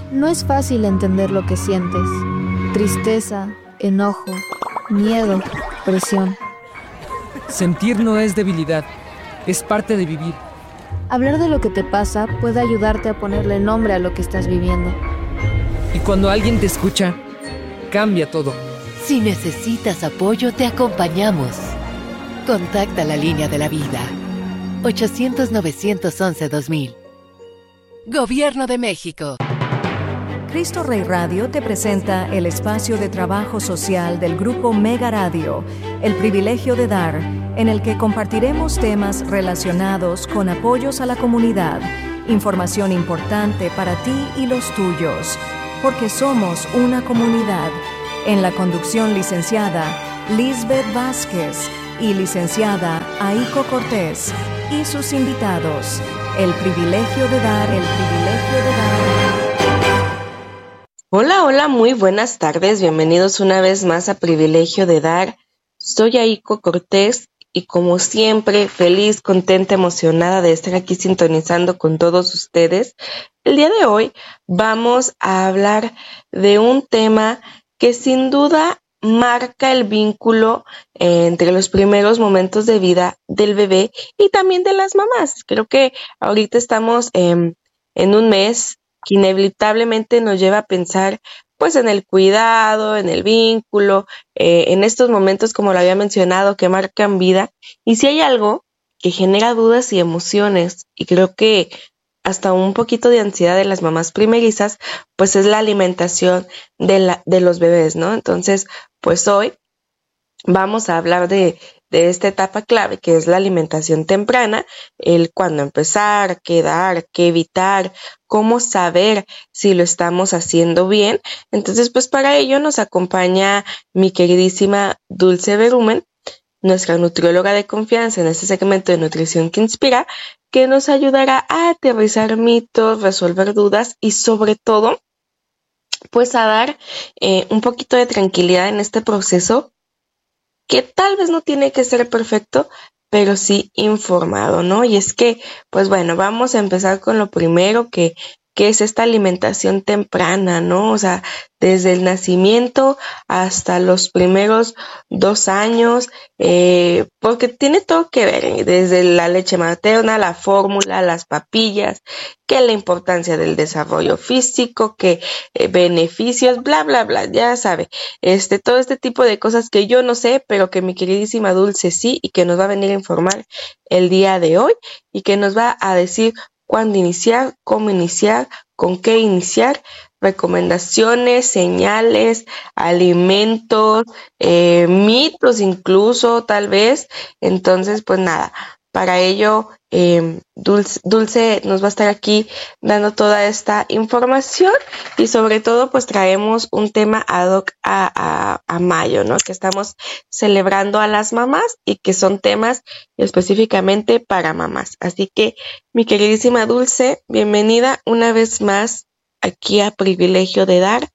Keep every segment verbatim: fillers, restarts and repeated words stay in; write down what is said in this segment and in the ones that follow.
No es fácil entender lo que sientes. Tristeza, enojo, miedo, presión. Sentir no es debilidad, es parte de vivir. Hablar de lo que te pasa puede ayudarte a ponerle nombre a lo que estás viviendo. Y cuando alguien te escucha, cambia todo. Si necesitas apoyo, te acompañamos. Contacta la línea de la vida. ochocientos, novecientos once, dos mil. Gobierno de México. Cristo Rey Radio te presenta el espacio de trabajo social del Grupo Mega Radio, El Privilegio de Dar, en el que compartiremos temas relacionados con apoyos a la comunidad, información importante para ti y los tuyos, porque somos una comunidad. En la conducción, licenciada Lisbeth Vázquez y licenciada Aiko Cortés y sus invitados. El privilegio de dar, el privilegio de dar. Hola, hola, muy buenas tardes. Bienvenidos una vez más a Privilegio de Dar. Soy Aiko Cortés y como siempre, feliz, contenta, emocionada de estar aquí sintonizando con todos ustedes. El día de hoy vamos a hablar de un tema que sin duda marca el vínculo entre los primeros momentos de vida del bebé y también de las mamás. Creo que ahorita estamos eh, en un mes que inevitablemente nos lleva a pensar pues en el cuidado, en el vínculo, eh, en estos momentos, como lo había mencionado, que marcan vida. Y si hay algo que genera dudas y emociones, y creo que hasta un poquito de ansiedad de las mamás primerizas, pues es la alimentación de, la, de los bebés, ¿no? Entonces, pues hoy vamos a hablar de, de esta etapa clave que es la alimentación temprana, el cuándo empezar, qué dar, qué evitar, cómo saber si lo estamos haciendo bien. Entonces, pues para ello nos acompaña mi queridísima Dulce Berumen, nuestra nutrióloga de confianza en este segmento de Nutrición que Inspira, que nos ayudará a aterrizar mitos, resolver dudas y sobre todo, pues a dar eh, un poquito de tranquilidad en este proceso que tal vez no tiene que ser perfecto, pero sí informado, ¿no? Y es que, pues bueno, vamos a empezar con lo primero que, que es esta alimentación temprana, ¿no? O sea, desde el nacimiento hasta los primeros dos años, eh, porque tiene todo que ver, desde la leche materna, la fórmula, las papillas, que la importancia del desarrollo físico, que eh, beneficios, bla, bla, bla, ya sabe, este, todo este tipo de cosas que yo no sé, pero que mi queridísima Dulce sí, y que nos va a venir a informar el día de hoy, y que nos va a decir cuándo iniciar, cómo iniciar, con qué iniciar, recomendaciones, señales, alimentos, eh, mitos incluso, tal vez. Entonces, pues nada, para ello, eh, Dulce, Dulce nos va a estar aquí dando toda esta información y sobre todo, pues traemos un tema ad hoc a, a, a mayo, ¿no? Que estamos celebrando a las mamás y que son temas específicamente para mamás. Así que, mi queridísima Dulce, bienvenida una vez más aquí a Privilegio de Dar.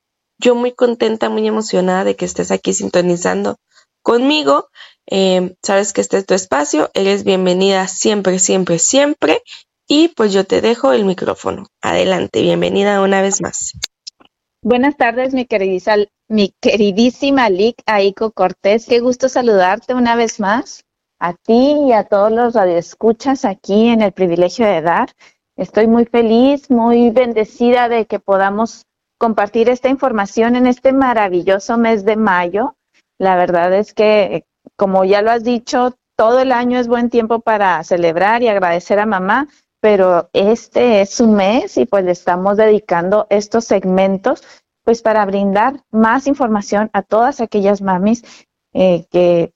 Yo muy contenta, muy emocionada de que estés aquí sintonizando conmigo. Eh, sabes que este es tu espacio, eres bienvenida siempre, siempre, siempre. Y pues yo te dejo el micrófono. Adelante, bienvenida una vez más. Buenas tardes, mi queridísima, mi queridísima Lic Aiko Cortés. Qué gusto saludarte una vez más, a ti y a todos los radioescuchas aquí en el Privilegio de Dar. Estoy muy feliz, muy bendecida de que podamos compartir esta información en este maravilloso mes de mayo. La verdad es que, como ya lo has dicho, todo el año es buen tiempo para celebrar y agradecer a mamá, pero este es su mes y pues le estamos dedicando estos segmentos pues para brindar más información a todas aquellas mamis eh, que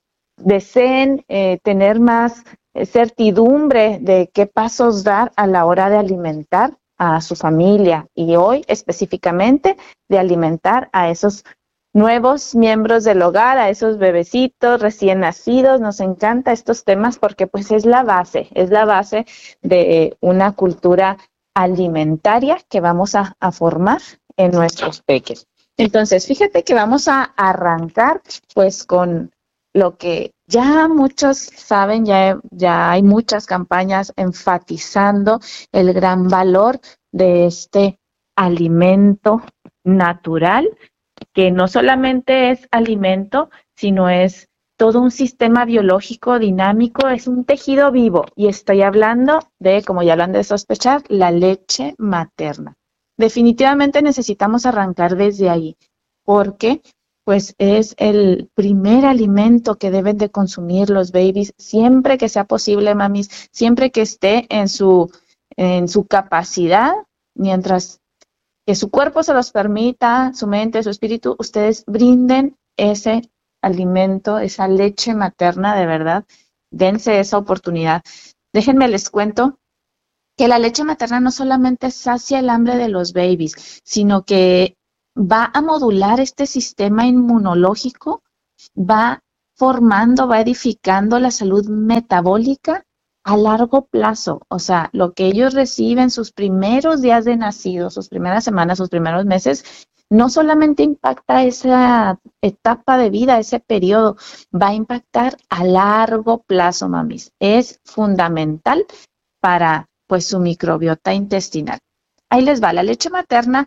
deseen eh, tener más certidumbre de qué pasos dar a la hora de alimentar a su familia y hoy específicamente de alimentar a esos nuevos miembros del hogar, a esos bebecitos recién nacidos. Nos encanta estos temas porque pues es la base, es la base de una cultura alimentaria que vamos a, a formar en nuestros peques. Entonces, fíjate que vamos a arrancar pues con lo que ya muchos saben, ya, ya hay muchas campañas enfatizando el gran valor de este alimento natural, que no solamente es alimento, sino es todo un sistema biológico dinámico, es un tejido vivo. Y estoy hablando de, como ya lo han de sospechar, la leche materna. Definitivamente necesitamos arrancar desde ahí, porque pues es el primer alimento que deben de consumir los babies siempre que sea posible, mamis, siempre que esté en su, en su capacidad, mientras que su cuerpo se los permita, su mente, su espíritu, ustedes brinden ese alimento, esa leche materna, de verdad, dense esa oportunidad. Déjenme les cuento que la leche materna no solamente sacia el hambre de los babies, sino que va a modular este sistema inmunológico, va formando, va edificando la salud metabólica a largo plazo. O sea, lo que ellos reciben sus primeros días de nacido, sus primeras semanas, sus primeros meses, no solamente impacta esa etapa de vida, ese periodo, va a impactar a largo plazo, mamis. Es fundamental para pues su microbiota intestinal. Ahí les va, la leche materna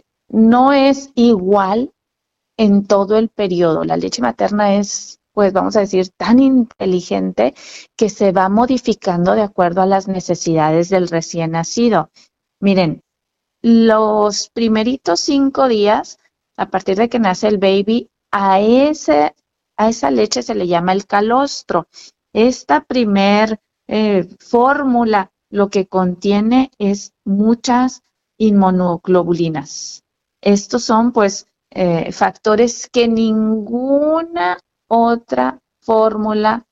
no es igual en todo el periodo. La leche materna es, pues vamos a decir, tan inteligente que se va modificando de acuerdo a las necesidades del recién nacido. Miren, los primeritos cinco días, a partir de que nace el baby, a, ese, a esa leche se le llama el calostro. Esta primer eh, fórmula lo que contiene es muchas inmunoglobulinas. Estos son pues eh, factores que ninguna otra fórmula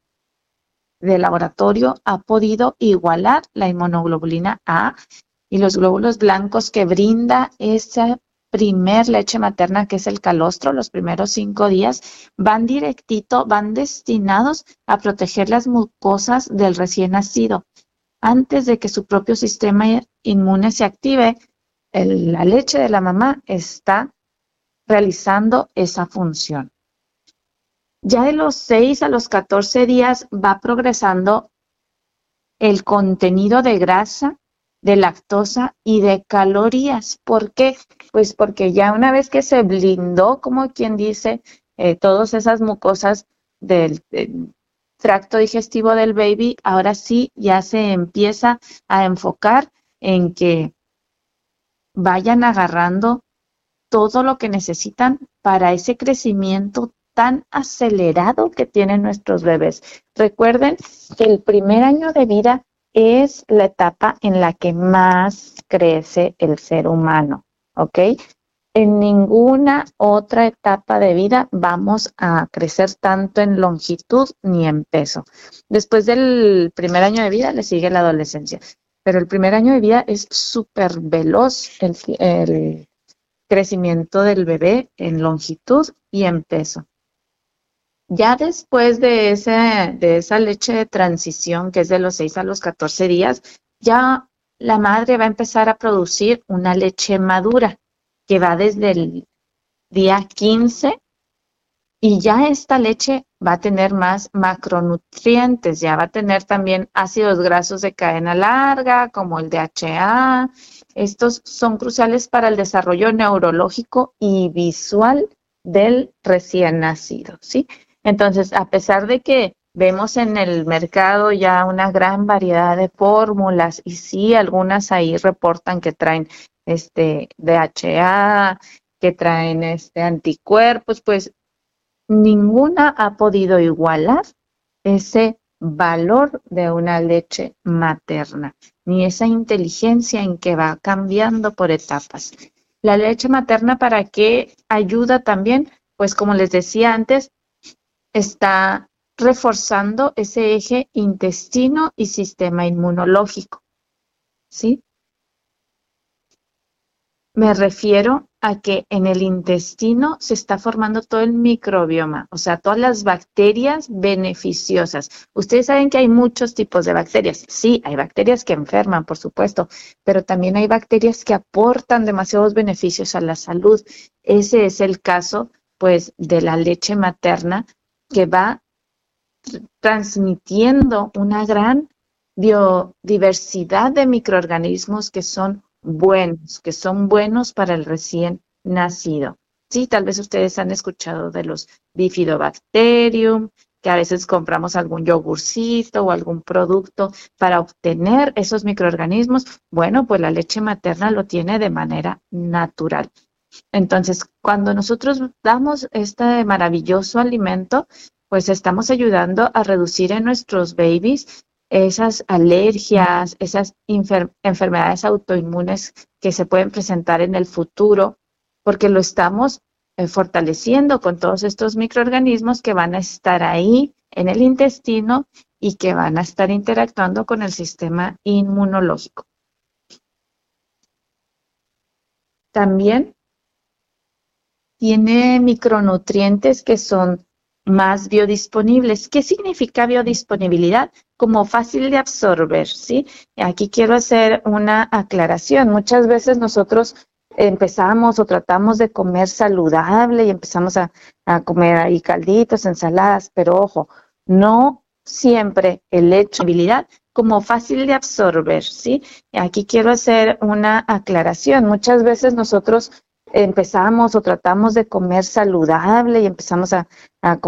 de laboratorio ha podido igualar. La inmunoglobulina A y los glóbulos blancos que brinda esa primer leche materna, que es el calostro, los primeros cinco días, van directito, van destinados a proteger las mucosas del recién nacido. Antes de que su propio sistema inmune se active, el, la leche de la mamá está realizando esa función. Ya de los seis a los catorce días va progresando el contenido de grasa, de lactosa y de calorías. ¿Por qué? Pues porque ya una vez que se blindó, como quien dice, eh, todas esas mucosas del, del tracto digestivo del baby, ahora sí ya se empieza a enfocar en que vayan agarrando todo lo que necesitan para ese crecimiento tan acelerado que tienen nuestros bebés. Recuerden que el primer año de vida es la etapa en la que más crece el ser humano, ¿ok? En ninguna otra etapa de vida vamos a crecer tanto en longitud ni en peso. Después del primer año de vida le sigue la adolescencia, pero el primer año de vida es súper veloz el, el crecimiento del bebé en longitud y en peso. Ya después de, ese, de esa leche de transición, que es de los seis a los catorce días, ya la madre va a empezar a producir una leche madura, que va desde el día quince, y ya esta leche va a tener más macronutrientes, ya va a tener también ácidos grasos de cadena larga, como el D H A. Estos son cruciales para el desarrollo neurológico y visual del recién nacido, ¿sí? Entonces, a pesar de que vemos en el mercado ya una gran variedad de fórmulas, y sí, algunas ahí reportan que traen este D H A, que traen este anticuerpos, pues ninguna ha podido igualar ese valor de una leche materna, ni esa inteligencia en que va cambiando por etapas. La leche materna, ¿para qué ayuda también? Pues como les decía antes, está reforzando ese eje intestino y sistema inmunológico, ¿sí? Me refiero a que en el intestino se está formando todo el microbioma, o sea, todas las bacterias beneficiosas. Ustedes saben que hay muchos tipos de bacterias. Sí, hay bacterias que enferman, por supuesto, pero también hay bacterias que aportan demasiados beneficios a la salud. Ese es el caso, pues, de la leche materna, que va transmitiendo una gran biodiversidad de microorganismos que son buenos, que son buenos para el recién nacido. Sí, tal vez ustedes han escuchado de los Bifidobacterium, que a veces compramos algún yogurcito o algún producto para obtener esos microorganismos. Bueno, pues la leche materna lo tiene de manera natural. Entonces, cuando nosotros damos este maravilloso alimento, pues estamos ayudando a reducir en nuestros babies esas alergias, esas enfer- enfermedades autoinmunes que se pueden presentar en el futuro, porque lo estamos eh, fortaleciendo con todos estos microorganismos que van a estar ahí en el intestino y que van a estar interactuando con el sistema inmunológico. También tiene micronutrientes que son más biodisponibles. ¿Qué significa biodisponibilidad? Como fácil de absorber, ¿sí? Aquí quiero hacer una aclaración. Muchas veces nosotros empezamos o tratamos de comer saludable y empezamos a, a comer ahí calditos, ensaladas, pero ojo, no siempre el hecho de habilidad como fácil de absorber, ¿sí? Aquí quiero hacer una aclaración. Muchas veces nosotros empezamos o tratamos de comer saludable y empezamos a, a